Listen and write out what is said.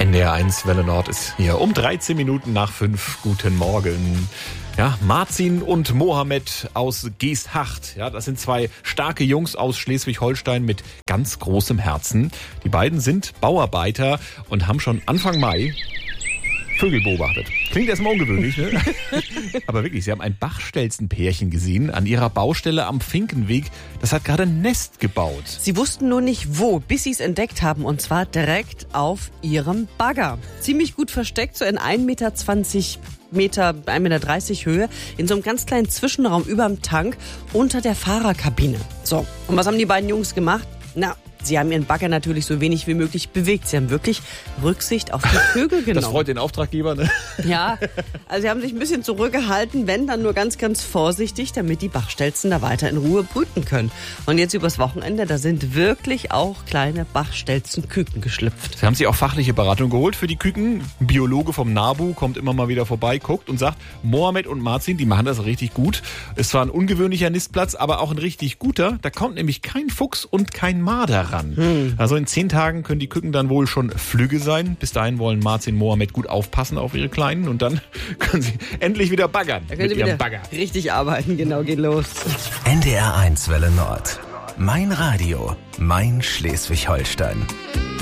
NDR1 Welle Nord ist hier um 13 Minuten nach 5. Guten Morgen. Ja, Marzin und Mohammed aus Geesthacht. Ja, das sind zwei starke Jungs aus Schleswig-Holstein mit ganz großem Herzen. Die beiden sind Bauarbeiter und haben schon Anfang Mai Vögel beobachtet. Klingt erstmal ungewöhnlich, ne? Aber wirklich, sie haben ein Bachstelzenpärchen gesehen an ihrer Baustelle am Finkenweg. Das hat gerade ein Nest gebaut. Sie wussten nur nicht wo, bis sie es entdeckt haben. Und zwar direkt auf ihrem Bagger. Ziemlich gut versteckt, so in 1,20 Meter, 1,30 Meter Höhe, in so einem ganz kleinen Zwischenraum überm Tank unter der Fahrerkabine. So, und was haben die beiden Jungs gemacht? Na, sie haben ihren Bagger natürlich so wenig wie möglich bewegt. Sie haben wirklich Rücksicht auf die Vögel genommen. Das freut den Auftraggeber, ne? Ja, also sie haben sich ein bisschen zurückgehalten, wenn dann nur ganz, ganz vorsichtig, damit die Bachstelzen da weiter in Ruhe brüten können. Und jetzt übers Wochenende, da sind wirklich auch kleine Bachstelzenküken geschlüpft. Sie haben sich auch fachliche Beratung geholt für die Küken. Ein Biologe vom NABU kommt immer mal wieder vorbei, guckt und sagt, Mohammed und Marzin, die machen das richtig gut. Es war ein ungewöhnlicher Nistplatz, aber auch ein richtig guter. Da kommt nämlich kein Fuchs und kein Marder ran. Also in 10 Tagen können die Küken dann wohl schon flügge sein. Bis dahin wollen Marzin und Mohammed gut aufpassen auf ihre Kleinen und dann können sie endlich wieder baggern mit ihrem Bagger. Richtig arbeiten, genau, geht los. NDR1 Welle Nord. Mein Radio, mein Schleswig-Holstein.